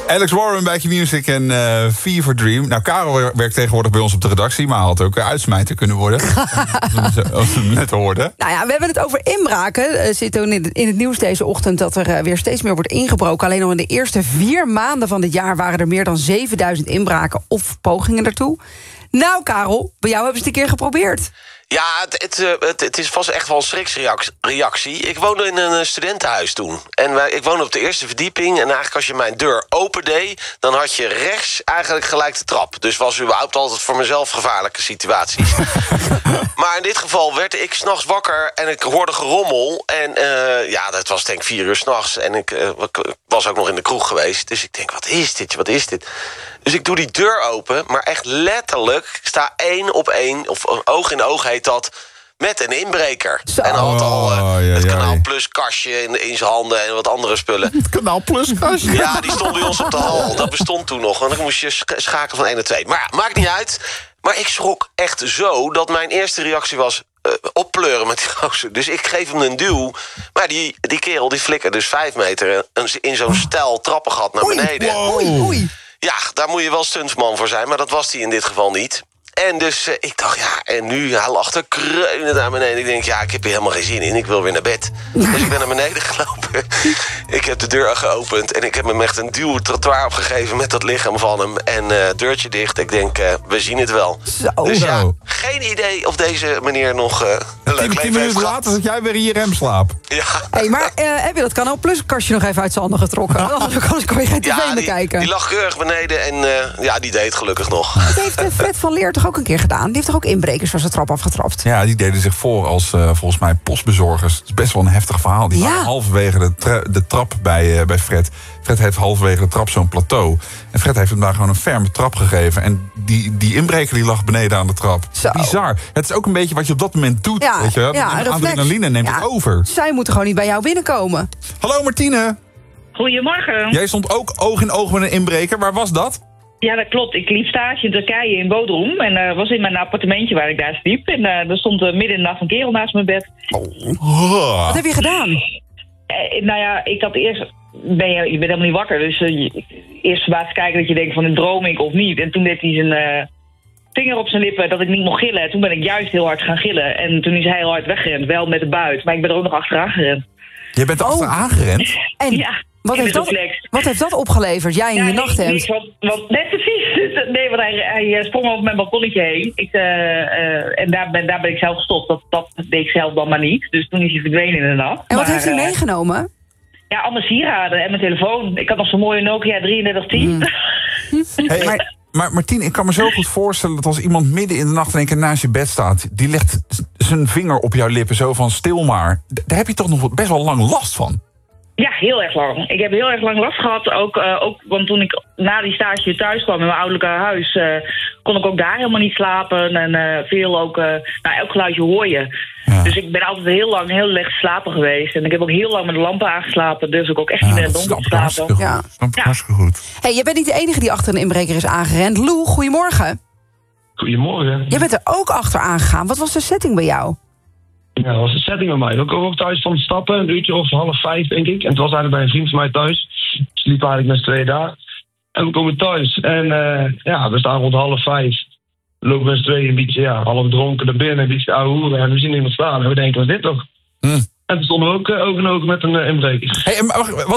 Alex Warren bij Q-Music en Fever Dream. Nou, Karel werkt tegenwoordig bij ons op de redactie, maar had ook uitsmijter kunnen worden. Als we hem net hoorden. Nou ja, we hebben het over inbraken. Zit ook in het nieuws deze ochtend dat er weer steeds meer wordt ingebroken. Alleen al in de eerste 4 maanden van dit jaar waren er meer dan 7000 inbraken of pogingen daartoe. Nou, Karel, bij jou hebben ze het een keer geprobeerd. Ja, het was echt wel een schriksreactie. Ik woonde in een studentenhuis toen. En ik woonde op de eerste verdieping. En eigenlijk als je mijn deur opendeed, dan had je rechts eigenlijk gelijk de trap. Dus was überhaupt altijd voor mezelf gevaarlijke situaties. Maar in dit geval werd ik 's nachts wakker en ik hoorde gerommel. En dat was denk ik 4 uur 's nachts. En ik was ook nog in de kroeg geweest. Dus ik denk, wat is dit? Dus ik doe die deur open, maar echt letterlijk sta 1 op 1, of oog in oog heet dat, met een inbreker. Zo. En had al het Kanaal Plus kastje in zijn handen en wat andere spullen. Het Kanaal Plus kastje? Ja, die stond bij ons op de hal. Dat bestond toen nog, want dan moest je schakelen van 1 naar 2. Maar ja, maakt niet uit. Maar ik schrok echt zo dat mijn eerste reactie was oppleuren met die gozer. Dus ik geef hem een duw. Maar die kerel die flikkerde dus 5 meter in zo'n steil trappengat naar beneden. Wow. Oei. Ja, daar moet je wel stuntsman voor zijn, maar dat was hij in dit geval niet. En dus ik dacht, en nu, hij lag te kreunen naar beneden. Ik denk, ik heb hier helemaal geen zin in, ik wil weer naar bed. Dus ik ben naar beneden gelopen. Ik heb de deur geopend en ik heb hem echt een duw trottoir opgegeven met dat lichaam van hem. En deurtje dicht, ik denk, we zien het wel. Zo. Dus geen idee of deze meneer nog een leuk 10 leven heeft minuten gehad. later zat jij weer in je remslaap. Ja. Hey, maar heb je dat Kanaal Plus kastje nog even uit zijn handen getrokken? Anders kon je geen tv meer kijken. Die lag keurig beneden en die deed gelukkig nog. Dat heeft Fred van Leer toch ook een keer gedaan? Die heeft toch ook inbrekers van zijn trap afgetrapt? Ja, die deden zich voor als volgens mij postbezorgers. Het is best wel een heftig verhaal. Die waren halverwege de trap bij Fred. Fred heeft halverwege de trap zo'n plateau. En Fred heeft hem daar gewoon een ferme trap gegeven. En die inbreker die lag beneden aan de trap. Zo. Bizar. Het is ook een beetje wat je op dat moment doet. Ja, weet je wel? ja, De adrenaline neemt het over. Zij moeten gewoon niet bij jou binnenkomen. Hallo Martine. Goedemorgen. Jij stond ook oog in oog met een inbreker. Waar was dat? Ja, dat klopt. Ik liep stage in Turkije in Bodrum. En was in mijn appartementje waar ik daar sliep. En er stond midden in de nacht een kerel naast mijn bed. Wat heb je gedaan? Ik had eerst... je bent helemaal niet wakker. Dus eerst verbaasd kijken dat je denkt van, droom ik of niet. En toen deed hij zijn vinger op zijn lippen dat ik niet mocht gillen. En toen ben ik juist heel hard gaan gillen. En toen is hij heel hard weggerend. Wel met de buit. Maar ik ben er ook nog achteraan gerend. Jij bent er achteraan gerend? En Ja. wat heeft dat opgeleverd? Jij in je nachthemd? Nee, precies. Nee, want hij sprong over mijn balkonnetje heen. En daar ben ik zelf gestopt. Dat deed ik zelf dan maar niet. Dus toen is hij verdwenen in de nacht. En wat heeft hij meegenomen? Ja, allemaal sieraden en mijn telefoon. Ik had nog zo'n mooie Nokia 3310. Hey, maar Martien, ik kan me zo goed voorstellen dat als iemand midden in de nacht in één keer naast je bed staat, die legt zijn vinger op jouw lippen zo van stil maar. Daar heb je toch nog best wel lang last van? Ja, heel erg lang. Ik heb heel erg lang last gehad. Ook want toen ik na die stage thuis kwam in mijn ouderlijke huis, kon ik ook daar helemaal niet slapen. En veel ook, elk geluidje hoor je. Ja. Dus ik ben altijd heel licht slapen geweest. En ik heb ook heel lang met de lampen aangeslapen. Dus ik ook echt niet in het donker slapen. Ja, snap ik hartstikke goed. Hey, je bent niet de enige die achter een inbreker is aangerend. Lou, goedemorgen. Goedemorgen. Jij bent er ook achter aangegaan. Wat was de setting bij jou? Ja, dat was de setting bij mij. Ik kwam ook thuis van het stappen, een uurtje of 4:30 denk ik. En het was eigenlijk bij een vriend van mij thuis. Ik sliep eigenlijk met z'n tweeën daar. En we komen thuis. En we staan rond 4:30. We lopen met z'n tweeën een beetje, half dronken naar binnen. Een beetje ouwe hoeren. En we zien iemand staan. En we denken, wat is dit toch? En toen stonden we ook oog in oog met een inbreker. Hey,